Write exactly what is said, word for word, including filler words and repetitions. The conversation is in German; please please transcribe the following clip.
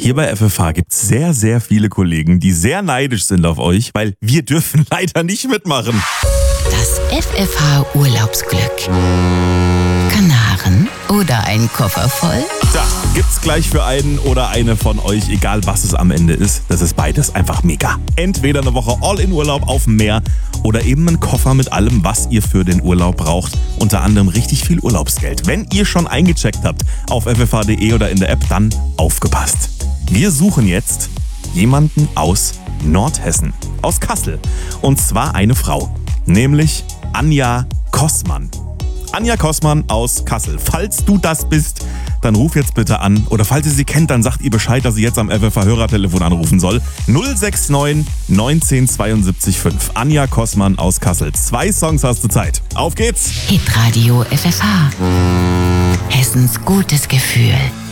Hier bei F F H gibt es sehr, sehr viele Kollegen, die sehr neidisch sind auf euch, weil wir dürfen leider nicht mitmachen. Das F F H Urlaubsglück. Kanaren oder ein Koffer voll? Da gibt's gleich für einen oder eine von euch, egal was es am Ende ist. Das ist beides einfach mega. Entweder eine Woche All-in-Urlaub auf dem Meer oder eben ein Koffer mit allem, was ihr für den Urlaub braucht. Unter anderem richtig viel Urlaubsgeld. Wenn ihr schon eingecheckt habt auf f f h punkt d e oder in der App, dann aufgepasst. Wir suchen jetzt jemanden aus Nordhessen, aus Kassel. Und zwar eine Frau, nämlich Anja Kossmann. Anja Kossmann aus Kassel. Falls du das bist, dann ruf jetzt bitte an. Oder falls ihr sie kennt, dann sagt ihr Bescheid, dass sie jetzt am F F H-Hörertelefon anrufen soll. null sechs neun neunzehn zweiundsiebzig fünf. Anja Kossmann aus Kassel. Zwei Songs hast du Zeit. Auf geht's! Hitradio F F H. Hessens gutes Gefühl.